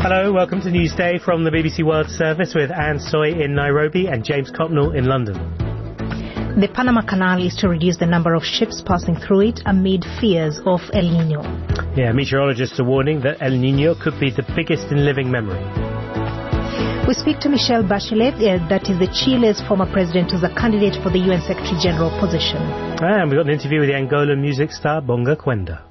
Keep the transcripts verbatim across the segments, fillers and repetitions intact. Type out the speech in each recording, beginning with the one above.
Hello, welcome to Newsday from the B B C World Service with Anne Soy in Nairobi and James Copnell in London. The Panama Canal is to reduce the number of ships passing through it amid fears of El Nino. Yeah, meteorologists are warning that El Nino could be the biggest in living memory. We speak to Michelle Bachelet, uh, that is the Chile's former president, who's a candidate for the U N Secretary General position. And we've got an interview with the Angolan music star Bonga Quenda.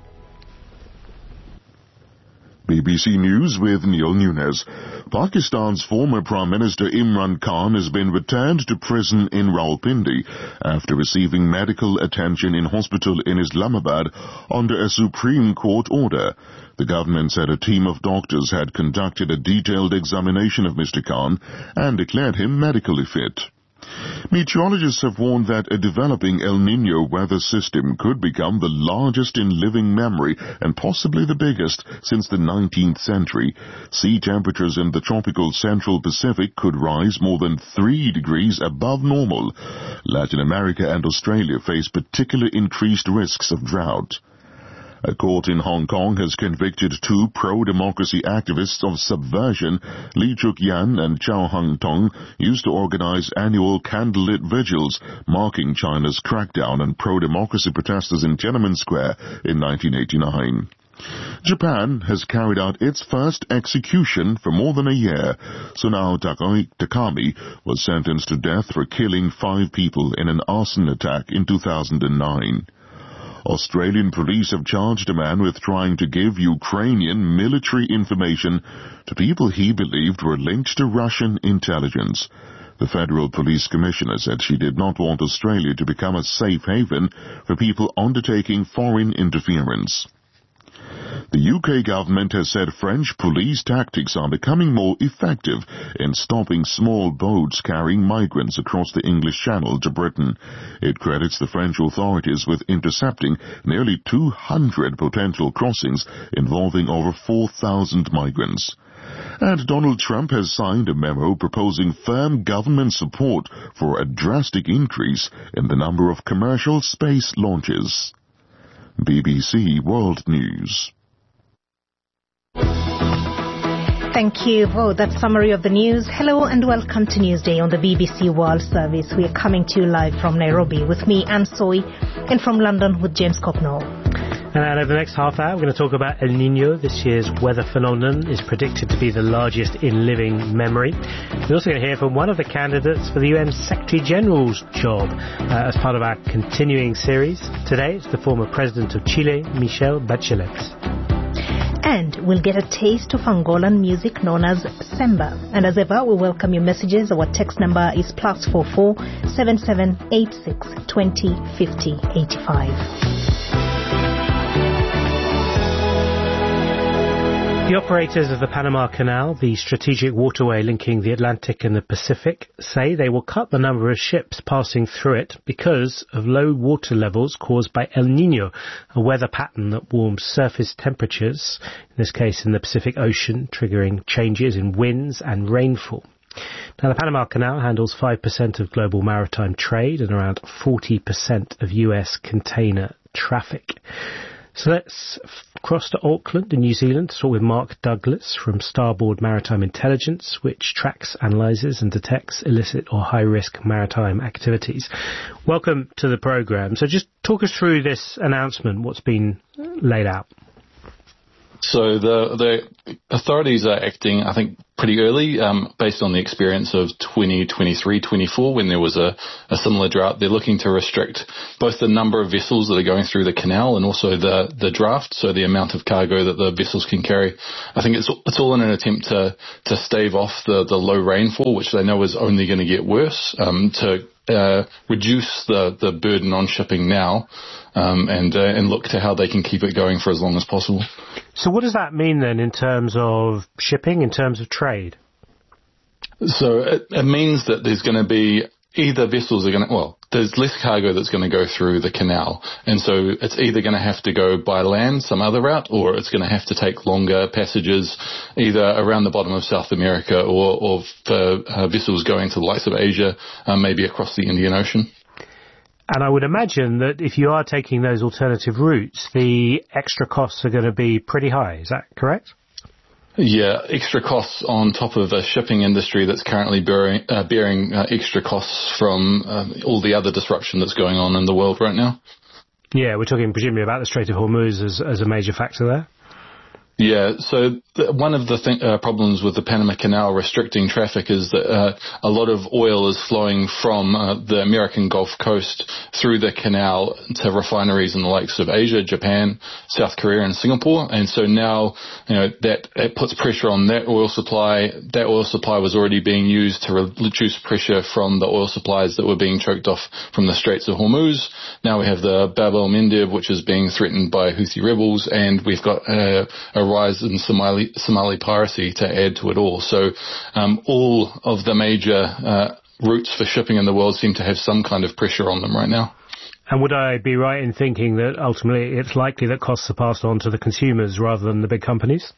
B B C News with Neil Nunes. Pakistan's former Prime Minister Imran Khan has been returned to prison in Rawalpindi after receiving medical attention in hospital in Islamabad under a Supreme Court order. The government said a team of doctors had conducted a detailed examination of Mister Khan and declared him medically fit. Meteorologists have warned that a developing El Nino weather system could become the largest in living memory and possibly the biggest since the nineteenth century. Sea temperatures in the tropical Central Pacific could rise more than three degrees above normal. Latin America and Australia face particularly increased risks of drought. A court in Hong Kong has convicted two pro-democracy activists of subversion. Lee Chuk-yan and Chow Hang-tong used to organize annual candlelit vigils marking China's crackdown on pro-democracy protesters in Tiananmen Square in nineteen eighty-nine. Japan has carried out its first execution for more than a year. Sunao Takami was sentenced to death for killing five people in an arson attack in two thousand nine. Australian police have charged a man with trying to give Ukrainian military information to people he believed were linked to Russian intelligence. The Federal Police Commissioner said she did not want Australia to become a safe haven for people undertaking foreign interference. The U K government has said French police tactics are becoming more effective in stopping small boats carrying migrants across the English Channel to Britain. It credits the French authorities with intercepting nearly two hundred potential crossings involving over four thousand migrants. And Donald Trump has signed a memo proposing firm government support for a drastic increase in the number of commercial space launches. B B C World News. Thank you for that summary of the news. Hello and welcome to Newsday on the B B C World Service. We are coming to you live from Nairobi with me, Anne Soy, and from London with James Copnell. And over the next half hour, we're going to talk about El Nino. This year's weather phenomenon is predicted to be the largest in living memory. We're also going to hear from one of the candidates for the U N Secretary General's job uh, as part of our continuing series. Today, it's the former president of Chile, Michelle Bachelet. And we'll get a taste of Angolan music known as Semba. And as ever, we welcome your messages. Our text number is plus four four seven seven eight six twenty fifty eighty five. The operators of the Panama Canal, the strategic waterway linking the Atlantic and the Pacific, say they will cut the number of ships passing through it because of low water levels caused by El Nino, a weather pattern that warms surface temperatures, in this case in the Pacific Ocean, triggering changes in winds and rainfall. Now, the Panama Canal handles five percent of global maritime trade and around forty percent of U S container traffic. So let's cross to Auckland in New Zealand to talk with Mark Douglas from Starboard Maritime Intelligence, which tracks, analyses and detects illicit or high-risk maritime activities. Welcome to the programme. So just talk us through this announcement, what's been laid out. So the the authorities are acting, I think, pretty early, um, based on the experience of twenty twenty-three twenty-four when there was a, a similar drought. They're looking to restrict both the number of vessels that are going through the canal and also the, the draft, so the amount of cargo that the vessels can carry. I think it's it's all in an attempt to, to stave off the, the low rainfall, which they know is only going to get worse, um, to uh, reduce the, the burden on shipping now, um, and uh, and look to how they can keep it going for as long as possible. So what does that mean then in terms of shipping, in terms of trade? So it, it means that there's going to be either vessels are going to, well, there's less cargo that's going to go through the canal. And so it's either going to have to go by land, some other route, or it's going to have to take longer passages either around the bottom of South America or, or for uh, vessels going to the likes of Asia, um, maybe across the Indian Ocean. And I would imagine that if you are taking those alternative routes, the extra costs are going to be pretty high. Is that correct? Yeah, extra costs on top of a shipping industry that's currently bearing, uh, bearing uh, extra costs from uh, all the other disruption that's going on in the world right now. Yeah, we're talking presumably about the Strait of Hormuz as, as a major factor there. Yeah, so th- one of the th- uh, problems with the Panama Canal restricting traffic is that uh, a lot of oil is flowing from uh, the American Gulf Coast through the canal to refineries in the likes of Asia, Japan, South Korea and Singapore. And so now, you know, that it puts pressure on that oil supply. That oil supply was already being used to re- reduce pressure from the oil supplies that were being choked off from the Straits of Hormuz. Now we have the Bab el-Mandeb, which is being threatened by Houthi rebels, and we've got uh, a rise in Somali, Somali piracy to add to it all. So um, all of the major uh, routes for shipping in the world seem to have some kind of pressure on them right now. And would I be right in thinking that ultimately it's likely that costs are passed on to the consumers rather than the big companies?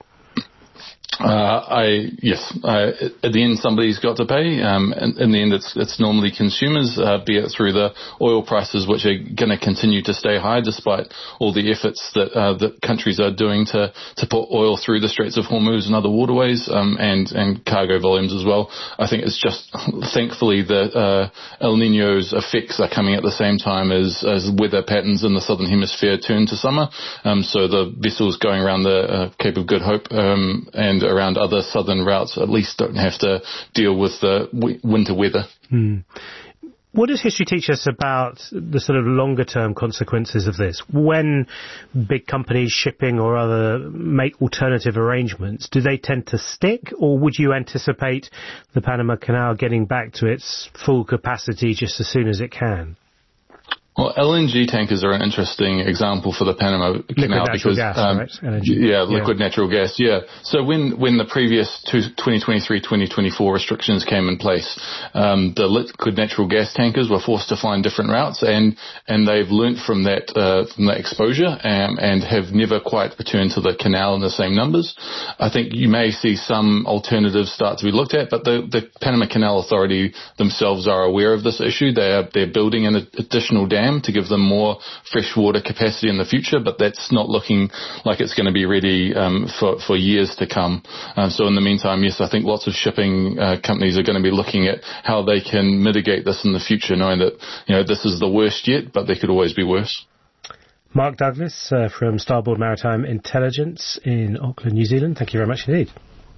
Uh, I yes. Uh, at the end, somebody's got to pay. Um, in, in the end, it's it's normally consumers, uh, be it through the oil prices, which are going to continue to stay high despite all the efforts that uh, that countries are doing to to put oil through the Straits of Hormuz and other waterways, um, and and cargo volumes as well. I think it's just thankfully that uh, El Niño's effects are coming at the same time as as weather patterns in the southern hemisphere turn to summer. Um, so the vessels going around the uh, Cape of Good Hope um, and around other southern routes at least don't have to deal with the w- winter weather. Hmm. What does history teach us about the sort of longer term consequences of this? When big companies, shipping or other, make alternative arrangements, do they tend to stick, or would you anticipate the Panama Canal getting back to its full capacity just as soon as it can? Well, L N G tankers are an interesting example for the Panama liquid Canal natural because, gas, um, right? Energy. Yeah, liquid yeah. natural gas, yeah. So when, when the previous twenty twenty-three twenty twenty-four restrictions came in place, um, the liquid natural gas tankers were forced to find different routes, and, and they've learnt from that, uh, from that exposure, um, and have never quite returned to the canal in the same numbers. I think you may see some alternatives start to be looked at, but the, the Panama Canal Authority themselves are aware of this issue. They are, they're building an additional dam to give them more freshwater capacity in the future, but that's not looking like it's going to be ready um, for, for years to come. Um, so in the meantime, yes, I think lots of shipping uh, companies are going to be looking at how they can mitigate this in the future, knowing that, you know, this is the worst yet, but they could always be worse. Mark Douglas uh, from Starboard Maritime Intelligence in Auckland, New Zealand. Thank you very much indeed.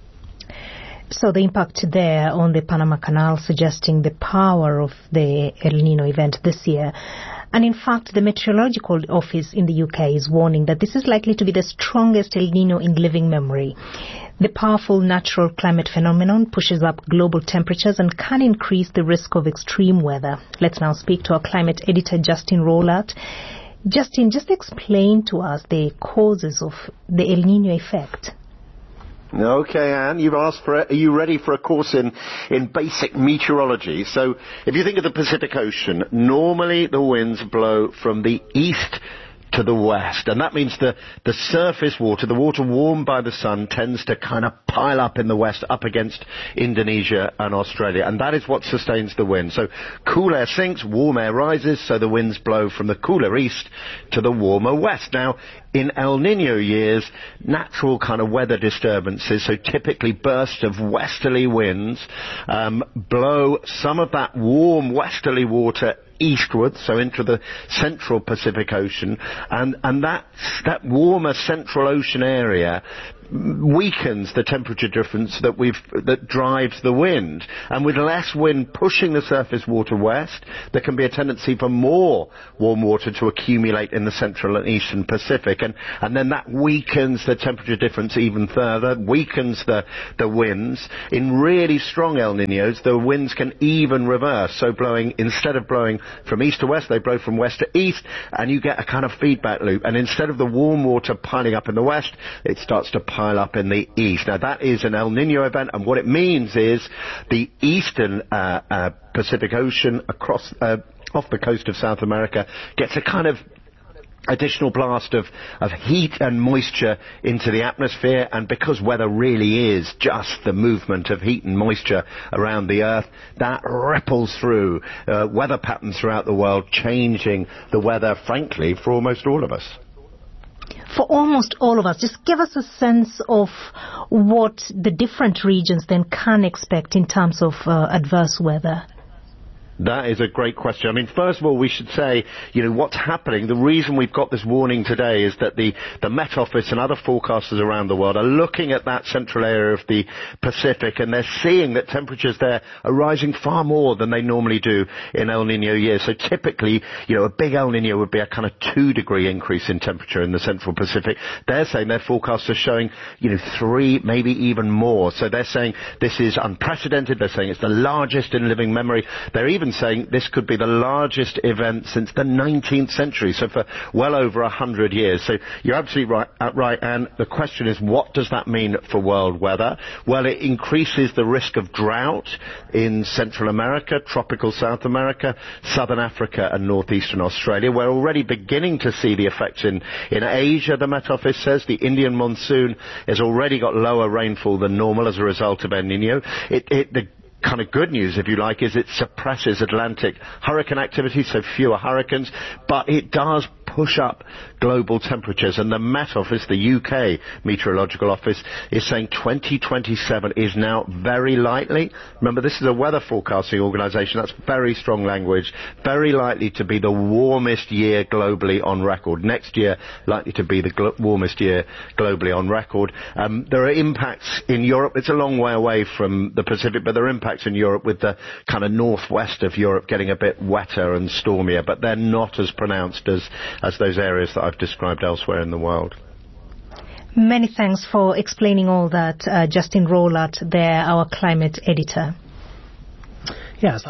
So the impact there on the Panama Canal suggesting the power of the El Nino event this year. And in fact, the Meteorological Office in the U K is warning that this is likely to be the strongest El Nino in living memory. The powerful natural climate phenomenon pushes up global temperatures and can increase the risk of extreme weather. Let's now speak to our climate editor, Justin Rowlatt. Justin, just explain to us the causes of the El Nino effect. Okay, Anne, you've asked for it. Are you ready for a course in, in basic meteorology? So, if you think of the Pacific Ocean, normally the winds blow from the east to the west, and that means the, the surface water, the water warmed by the sun, tends to kind of pile up in the west, up against Indonesia and Australia, and that is what sustains the wind. So cool air sinks, warm air rises, so the winds blow from the cooler east to the warmer west. Now, in El Nino years, natural kind of weather disturbances, so typically bursts of westerly winds, um, blow some of that warm westerly water eastwards, so into the central Pacific Ocean, and, and that, that warmer central ocean area weakens the temperature difference that we've that drives the wind, and with less wind pushing the surface water west, there can be a tendency for more warm water to accumulate in the central and eastern Pacific, and and then that weakens the temperature difference even further, weakens the the winds. In really strong El Niños, the winds can even reverse, so blowing, instead of blowing from east to west, they blow from west to east, and you get a kind of feedback loop, and instead of the warm water piling up in the west, it starts to pile up in the east. Now that is an El Nino event, and what it means is the eastern uh, uh, Pacific Ocean across uh, off the coast of South America gets a kind of additional blast of, of heat and moisture into the atmosphere, and because weather really is just the movement of heat and moisture around the earth, that ripples through uh, weather patterns throughout the world, changing the weather, frankly, for almost all of us. For almost all of us, just give us a sense of what the different regions then can expect in terms of uh, adverse weather. That is a great question. I mean, first of all, we should say, you know, what's happening. The reason we've got this warning today is that the, the Met Office and other forecasters around the world are looking at that central area of the Pacific, and they're seeing that temperatures there are rising far more than they normally do in El Nino years. So typically, you know, a big El Nino would be a kind of two degree increase in temperature in the central Pacific. They're saying their forecasts are showing, you know, three, maybe even more. So they're saying this is unprecedented. They're saying it's the largest in living memory. They're even saying this could be the largest event since the nineteenth century, so for well over a hundred years. So you're absolutely right, uh, right, and the question is, what does that mean for world weather? Well, it increases the risk of drought in Central America, tropical South America, Southern Africa and northeastern Australia. We're already beginning to see the effects in, in Asia, the Met Office says. The Indian monsoon has already got lower rainfall than normal as a result of El Nino. It, it, the kind of good news, if you like, is it suppresses Atlantic hurricane activity, so fewer hurricanes, but it does push up global temperatures. And the Met Office, the U K Meteorological Office, is saying twenty twenty-seven is now very likely, remember this is a weather forecasting organisation, that's very strong language, very likely to be the warmest year globally on record. Next year likely to be the glo- warmest year globally on record. Um, there are impacts in Europe. It's a long way away from the Pacific, but there are impacts in Europe with the kind of northwest of Europe getting a bit wetter and stormier, but they're not as pronounced as as those areas that I've described elsewhere in the world. Many thanks for explaining all that, uh, Justin Rowlatt there, our climate editor. Yes.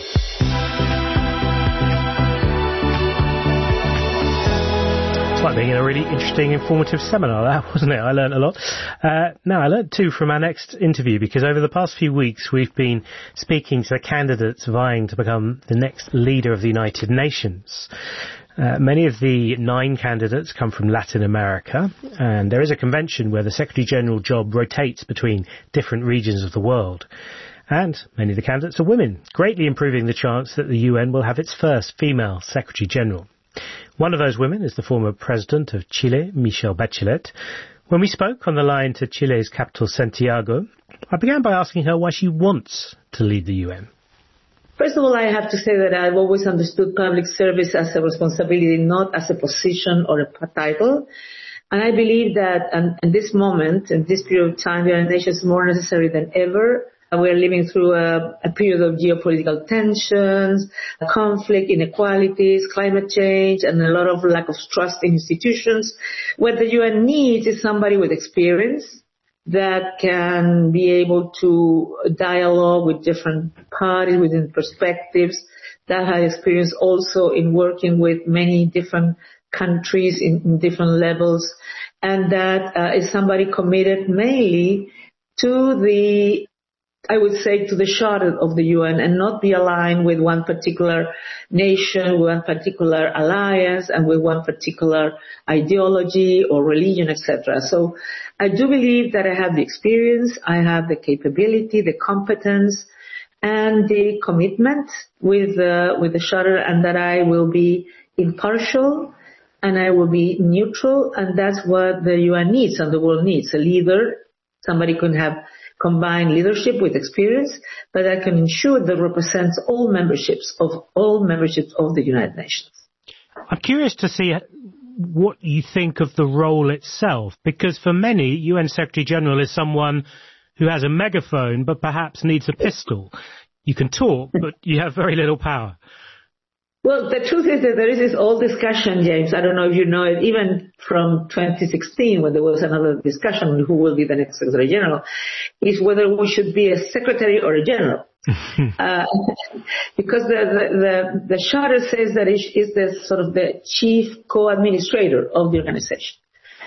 It's like being in a really interesting, informative seminar, that, wasn't it? I learned a lot. Uh, now, I learned too from our next interview, because over the past few weeks we've been speaking to the candidates vying to become the next leader of the United Nations. Uh, many of the nine candidates come from Latin America, and there is a convention where the Secretary-General job rotates between different regions of the world. And many of the candidates are women, greatly improving the chance that the U N will have its first female Secretary-General. One of those women is the former President of Chile, Michelle Bachelet. When we spoke on the line to Chile's capital, Santiago, I began by asking her why she wants to lead the U N. First of all, I have to say that I've always understood public service as a responsibility, not as a position or a title. And I believe that in, in this moment, in this period of time, the United Nations is more necessary than ever. We're living through a, a period of geopolitical tensions, conflict, inequalities, climate change, and a lot of lack of trust in institutions. What the U N needs is somebody with experience that can be able to dialogue with different parties, within perspectives, that has experience also in working with many different countries in, in different levels, and that uh, is somebody committed mainly to the, I would say, to the charter of the U N, and not be aligned with one particular nation, one particular alliance, and with one particular ideology or religion, et cetera. So I do believe that I have the experience, I have the capability, the competence, and the commitment with the, with the charter, and that I will be impartial and I will be neutral, and that's what the U N needs and the world needs. A leader, somebody can have combined leadership with experience, but that can ensure that represents all memberships of all memberships of the United Nations. I'm curious to see what you think of the role itself, because for many, U N Secretary-General is someone who has a megaphone but perhaps needs a pistol. You can talk, but you have very little power. Well, the truth is that there is this old discussion, James, I don't know if you know it, even from twenty sixteen, when there was another discussion on who will be the next Secretary General, is whether we should be a secretary or a general. uh, because the, the, the, the charter says that it is the sort of the chief co-administrator of the organization.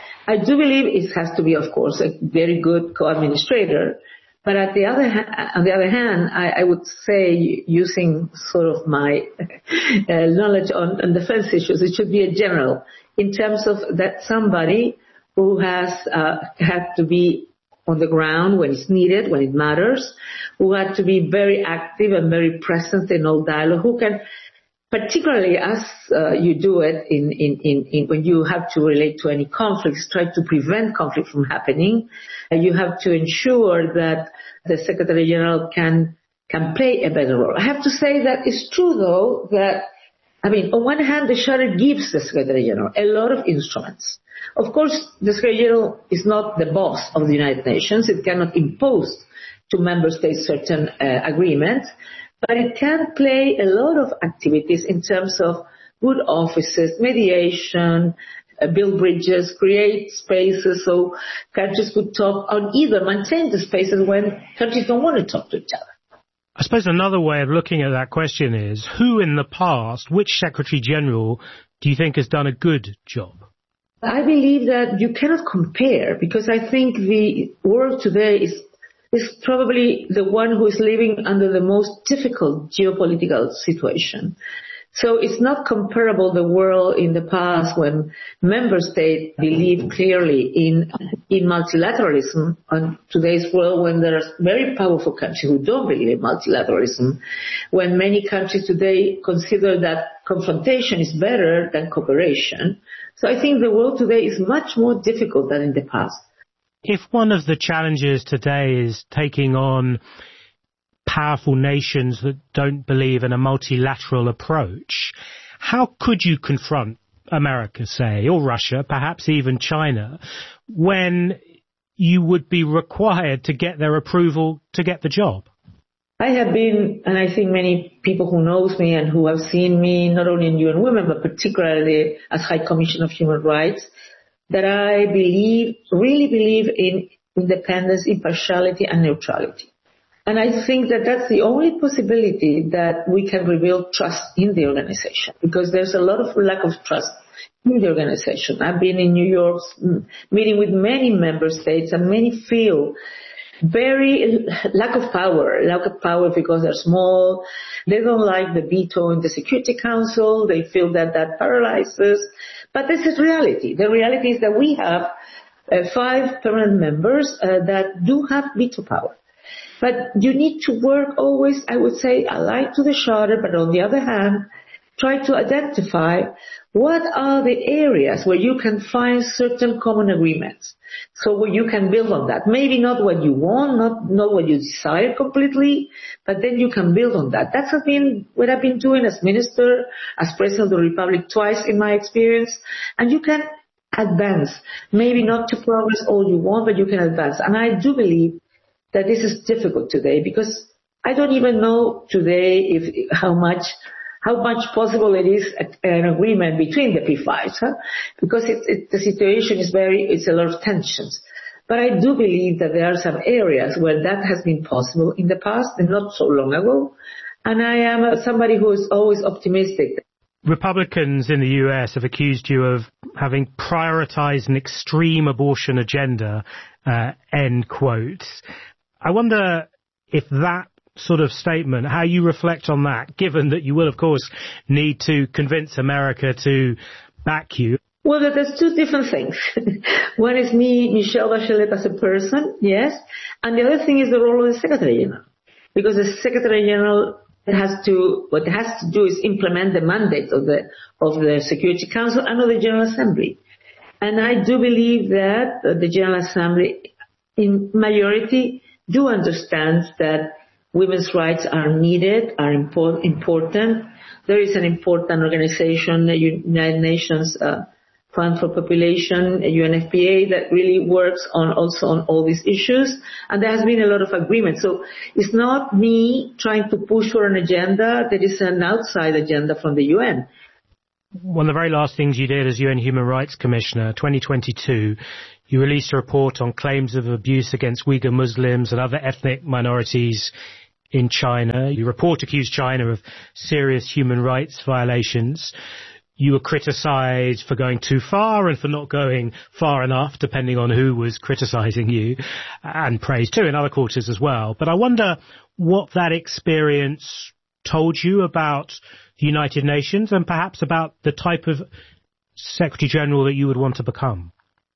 I do believe it has to be, of course, a very good co-administrator. But at the other ha- on the other hand, I, I would say, using sort of my uh, knowledge on, on defense issues, it should be a general, in terms of that somebody who has uh, had to be on the ground when it's needed, when it matters, who had to be very active and very present in all dialogue, who can particularly as uh, you do it in, in, in, in when you have to relate to any conflicts, try to prevent conflict from happening. Uh, you have to ensure that the Secretary General can can play a better role. I have to say that it's true, though, that, I mean, on one hand, the Charter gives the Secretary General a lot of instruments. Of course, the Secretary General is not the boss of the United Nations. It cannot impose to member states certain uh, agreements, but it can play a lot of activities in terms of good offices, mediation, uh, build bridges, create spaces so countries could talk, or either maintain the spaces when countries don't want to talk to each other. I suppose another way of looking at that question is, who in the past, which Secretary General do you think has done a good job? I believe that you cannot compare, because I think the world today is is probably the one who is living under the most difficult geopolitical situation. So it's not comparable the world in the past when member states believe clearly in in multilateralism, and today's world when there are very powerful countries who don't believe in multilateralism, when many countries today consider that confrontation is better than cooperation. So I think the world today is much more difficult than in the past. If one of the challenges today is taking on powerful nations that don't believe in a multilateral approach, how could you confront America, say, or Russia, perhaps even China, when you would be required to get their approval to get the job? I have been, and I think many people who knows me and who have seen me, not only in U N Women, but particularly as High Commissioner of Human Rights, that I believe, really believe in independence, impartiality, and neutrality. And I think that that's the only possibility that we can rebuild trust in the organization, because there's a lot of lack of trust in the organization. I've been in New York meeting with many member states, and many feel very lack of power, lack of power because they're small. They don't like the veto in the Security Council. They feel that that paralyzes. But this is reality. The reality is that we have uh, five permanent members uh, that do have veto power. But you need to work always, I would say, aligned to the Charter, but on the other hand, try to identify what are the areas where you can find certain common agreements. So where you can build on that. Maybe not what you want, not, not what you desire completely, but then you can build on that. That's been what I've been doing as minister, as president of the Republic twice in my experience. And you can advance. Maybe not to progress all you want, but you can advance. And I do believe that this is difficult today, because I don't even know today if how much how much possible it is an agreement between the P fives, huh? Because it, it, the situation is very, it's a lot of tensions. But I do believe that there are some areas where that has been possible in the past and not so long ago. And I am somebody who is always optimistic. Republicans in the U S have accused you of having prioritized an extreme abortion agenda, uh, end quotes. I wonder if that sort of statement, how you reflect on that, given that you will, of course, need to convince America to back you. Well, there's two different things. One is me, Michelle Bachelet, as a person, yes, and the other thing is the role of the Secretary General. Because the Secretary General has to, what it has to do is implement the mandate of the, of the Security Council and of the General Assembly. And I do believe that the General Assembly, in majority, do understand that women's rights are needed, are import, important. There is an important organization, the United Nations uh, Fund for Population, U N F P A, that really works on also on all these issues. And there has been a lot of agreement. So it's not me trying to push for an agenda. There is an outside agenda from the U N. One of the very last things you did as U N Human Rights Commissioner, twenty twenty-two, you released a report on claims of abuse against Uyghur Muslims and other ethnic minorities in China. Your report accused China of serious human rights violations. You were criticised for going too far and for not going far enough, depending on who was criticising you, and praised too in other quarters as well. But I wonder what that experience told you about the United Nations and perhaps about the type of Secretary General that you would want to become.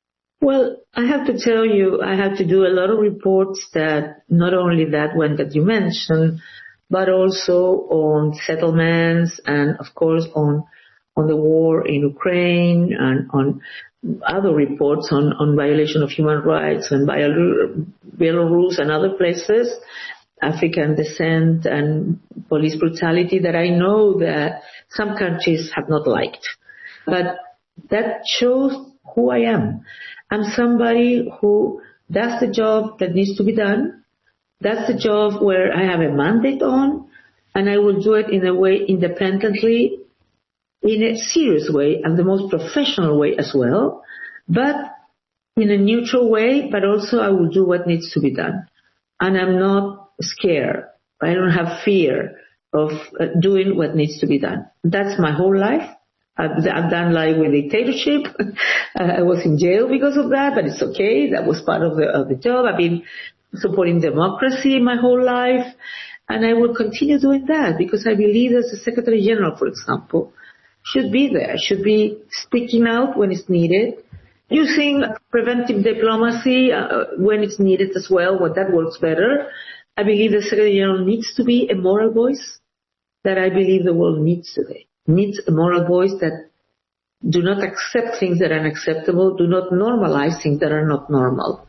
Well, I have to tell you, I had to do a lot of reports that not only that one that you mentioned, but also on settlements and, of course, on on the war in Ukraine and on other reports on, on violation of human rights in Belarus and other places, African descent and police brutality that I know that some countries have not liked. But that shows who I am. I'm somebody who does the job that needs to be done. That's the job where I have a mandate on, and I will do it in a way independently, in a serious way and the most professional way as well, but in a neutral way, but also I will do what needs to be done. And I'm not scared. I don't have fear of uh, doing what needs to be done. That's my whole life. I've, I've done life with dictatorship. I was in jail because of that, but it's okay. That was part of the, of the job. I've been supporting democracy my whole life, and I will continue doing that because I believe that the Secretary General, for example, should be there, should be speaking out when it's needed, using preventive diplomacy uh, when it's needed as well, when that works better. I believe the Secretary General needs to be a moral voice that I believe the world needs today. Needs a moral voice that do not accept things that are unacceptable, do not normalize things that are not normal.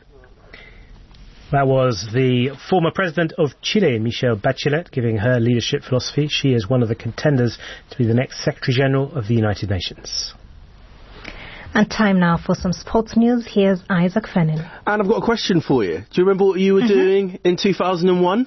That was the former president of Chile, Michelle Bachelet, giving her leadership philosophy. She is one of the contenders to be the next Secretary General of the United Nations. And time now for some sports news. Here's Isaac Fennin. And I've got a question for you. Do you remember what you were mm-hmm. doing in two thousand one?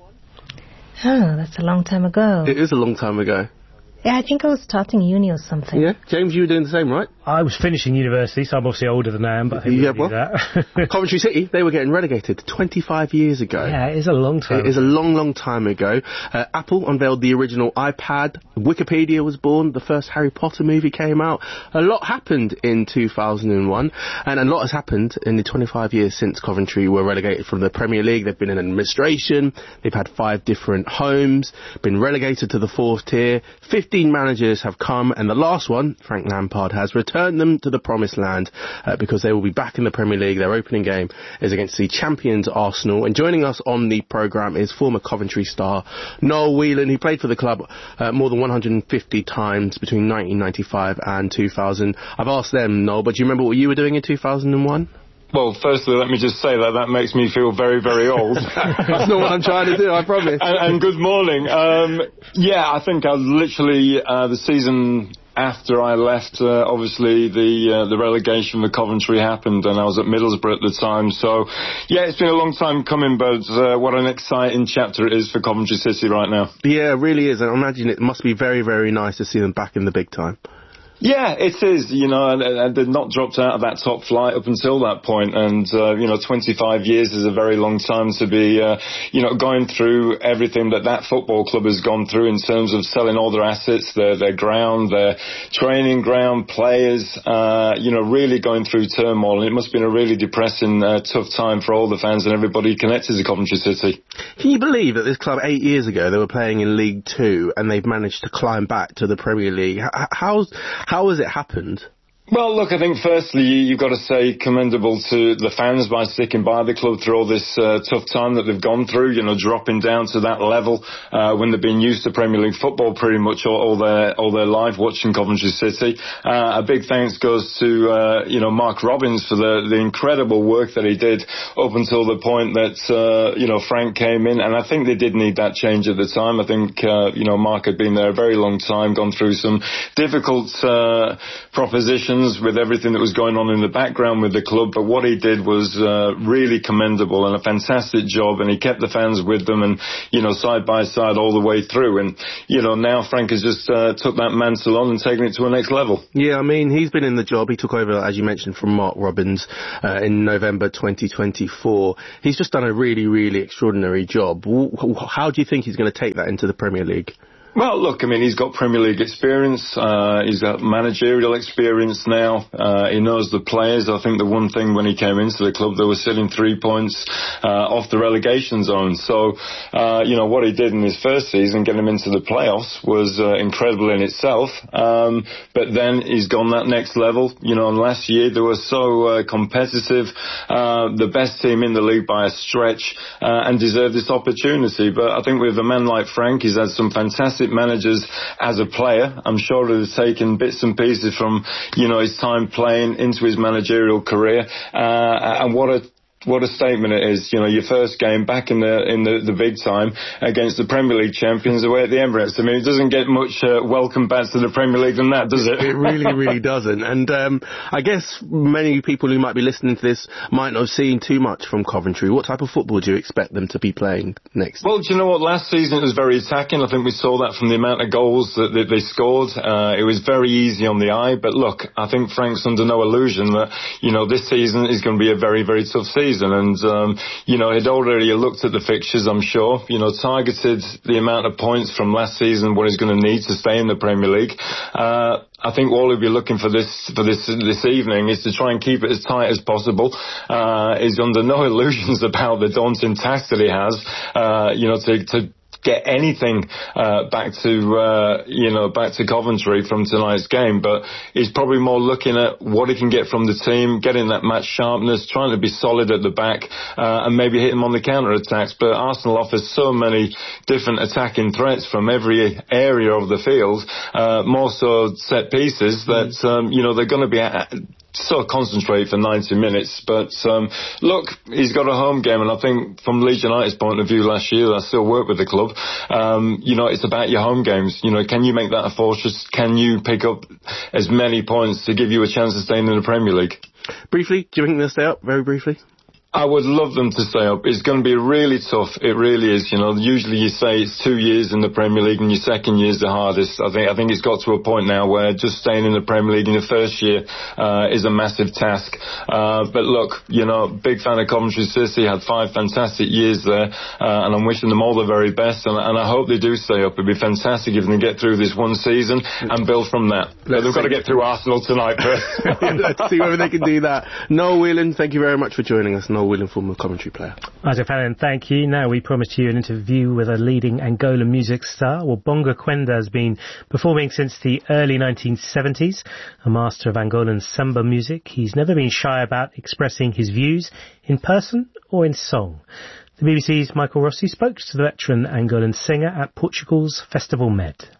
Oh, that's a long time ago. It is a long time ago. Yeah, I think I was starting uni or something. Yeah, James, you were doing the same, right? I was finishing university, so I'm obviously older than I am, but I think yeah, we well, do that. Coventry City, they were getting relegated twenty-five years ago. Yeah, it is a long time It ago. is a long, long time ago. Uh, Apple unveiled the original iPad. Wikipedia was born. The first Harry Potter movie came out. A lot happened in two thousand one, and a lot has happened in the twenty-five years since Coventry were relegated from the Premier League. They've been in administration. They've had five different homes, been relegated to the fourth tier. fifteen managers have come, and the last one, Frank Lampard, has returned them to the promised land uh, because they will be back in the Premier League. Their opening game is against the champions Arsenal. And joining us on the programme is former Coventry star Noel Whelan, who played for the club uh, more than one hundred fifty times between nineteen ninety-five and two thousand. I've asked them, Noel, but do you remember what you were doing in two thousand one? Well, firstly, let me just say that that makes me feel very, very old. That's not what I'm trying to do, I promise. and, and good morning. Um, yeah, I think I was literally uh, the season after I left, uh, obviously the uh, the relegation for Coventry happened, and I was at Middlesbrough at the time. So, yeah, it's been a long time coming, but uh, what an exciting chapter it is for Coventry City right now. Yeah, it really is. I imagine it must be very, very nice to see them back in the big time. Yeah, it is, you know, and, and they've not dropped out of that top flight up until that point. And, uh, you know, twenty-five years is a very long time to be, uh, you know, going through everything that that football club has gone through in terms of selling all their assets, their, their ground, their training ground, players, uh, you know, really going through turmoil. And it must have been a really depressing, uh, tough time for all the fans and everybody connected to Coventry City. Can you believe that this club eight years ago, they were playing in League Two and they've managed to climb back to the Premier League? How's, How has it happened? Well, look, I think firstly you've got to say commendable to the fans by sticking by the club through all this uh, tough time that they've gone through, you know, dropping down to that level uh, when they've been used to Premier League football pretty much all, all their all their life watching Coventry City. Uh, a big thanks goes to, uh, you know, Mark Robins for the, the incredible work that he did up until the point that, uh, you know, Frank came in, and I think they did need that change at the time. I think, uh, you know, Mark had been there a very long time, gone through some difficult uh, propositions with everything that was going on in the background with the club, but what he did was uh, really commendable and a fantastic job, and he kept the fans with them and, you know, side by side all the way through. And, you know, now Frank has just uh, took that mantle on and taken it to a next level. Yeah, I mean, he's been in the job. He took over, as you mentioned, from Mark Robins uh, in November twenty twenty-four. He's just done a really, really extraordinary job. How do you think he's going to take that into the Premier League? Well, look, I mean, he's got Premier League experience. Uh, he's got managerial experience now. Uh, he knows the players. I think the one thing when he came into the club, they were sitting three points uh, off the relegation zone. So, uh, you know, what he did in his first season, getting him into the playoffs, was uh, incredible in itself. Um, but then he's gone that next level. You know, and last year they were so uh, competitive, uh, the best team in the league by a stretch, uh, and deserved this opportunity. But I think with a man like Frank, he's had some fantastic managers as a player. I'm sure he's taken bits and pieces from, you know, his time playing into his managerial career. Uh, and what a What a statement it is, you know, your first game back in the in the, the big time against the Premier League champions away at the Emirates. I mean, it doesn't get much uh, welcome back to the Premier League than that, does it? It really, really doesn't. And um, I guess many people who might be listening to this might not have seen too much from Coventry. What type of football do you expect them to be playing next? Well, do you know what? Last season it was very attacking. I think we saw that from the amount of goals that, that they scored. Uh, it was very easy on the eye. But look, I think Frank's under no illusion that, you know, this season is going to be a very, very tough season. And, um, you know, he'd already looked at the fixtures, I'm sure, you know, targeted the amount of points from last season, what he's going to need to stay in the Premier League. Uh, I think all he'll be looking for this for this this evening is to try and keep it as tight as possible. Uh, he's under no illusions about the daunting task that he has, uh, you know, to, to get anything uh, back to uh, you know back to Coventry from tonight's game, but he's probably more looking at what he can get from the team, getting that match sharpness, trying to be solid at the back, uh, and maybe hit him on the counter attacks. But Arsenal offers so many different attacking threats from every area of the field, uh, more so set pieces, that um, you know they're going to be at so concentrate for ninety minutes. But um, look, he's got a home game, and I think from Leeds United's point of view last year, I still work with the club, um, you know, it's about your home games. You know, can you make that a fortress? Can you pick up as many points to give you a chance of staying in the Premier League? Briefly, do you think they'll stay up? Very briefly. I would love them to stay up. It's going to be really tough. It really is. You know, usually you say it's two years in the Premier League and your second year is the hardest. I think I think it's got to a point now where just staying in the Premier League in the first year uh, is a massive task. Uh, but look, you know, big fan of Coventry City, had five fantastic years there, uh, and I'm wishing them all the very best. And, and I hope they do stay up. It'd be fantastic if they can get through this one season and build from that. But they've got to get through Arsenal tonight first. Let's see whether they can do that. Noel Whelan, thank you very much for joining us. Noel Whelan, former Coventry player. Isaac Fallon, thank you. Now we promised you an interview with a leading Angolan music star. Well, Bonga Quenda has been performing since the early nineteen seventies, a master of Angolan samba music. He's never been shy about expressing his views in person or in song. The B B C's Michael Rossi spoke to the veteran Angolan singer at Portugal's Festival Med.